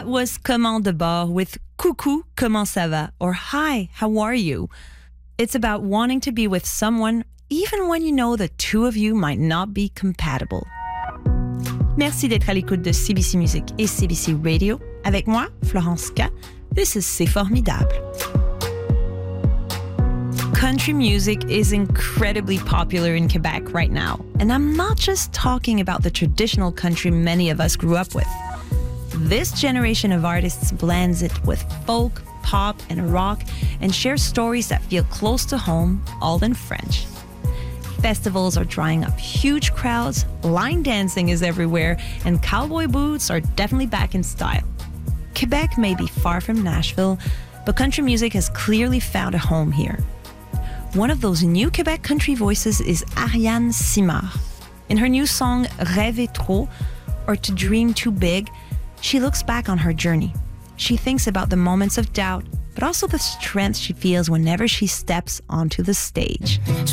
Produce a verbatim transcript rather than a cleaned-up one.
was Comment de bord with Coucou, comment ça va? Or Hi, how are you? It's about wanting to be with someone even when you know the two of you might not be compatible. Merci d'être à l'écoute de C B C Music et C B C Radio. Avec moi, Florence K. This is C'est Formidable. Country music is incredibly popular in Quebec right now. And I'm not just talking about the traditional country many of us grew up with. This generation of artists blends it with folk, pop, and rock and shares stories that feel close to home, all in French. Festivals are drawing up huge crowds, line dancing is everywhere, and cowboy boots are definitely back in style. Quebec may be far from Nashville, but country music has clearly found a home here. One of those new Quebec country voices is Ariane Simard. In her new song Rêver trop, or To Dream Too Big, she looks back on her journey. She thinks about the moments of doubt, but also the strength she feels whenever she steps onto the stage.